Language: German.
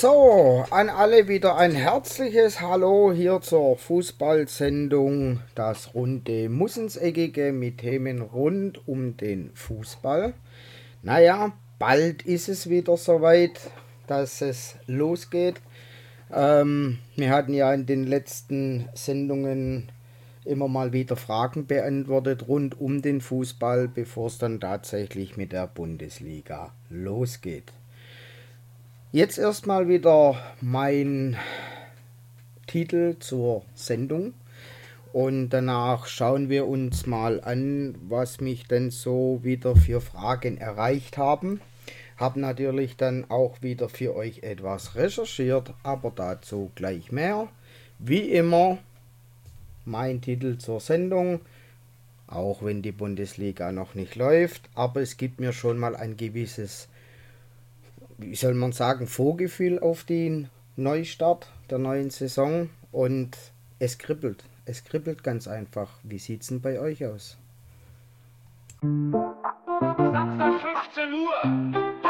So, an alle wieder ein herzliches Hallo hier zur Fußballsendung Das runde Mussenseckige mit Themen rund um den Fußball. Naja, bald ist es wieder soweit, dass es losgeht. Wir hatten ja in den letzten Sendungen immer mal wieder Fragen beantwortet rund um den Fußball, bevor es dann tatsächlich mit der Bundesliga losgeht. Jetzt erstmal wieder mein Titel zur Sendung und danach schauen wir uns mal an, was mich denn so wieder für Fragen erreicht haben. Hab natürlich dann auch wieder für euch etwas recherchiert, aber dazu gleich mehr. Wie immer mein Titel zur Sendung, auch wenn die Bundesliga noch nicht läuft, aber es gibt mir schon mal ein gewisses, wie soll man sagen, Vorgefühl auf den Neustart der neuen Saison und es kribbelt. Es kribbelt ganz einfach. Wie sieht's denn bei euch aus? Samstag 15 Uhr.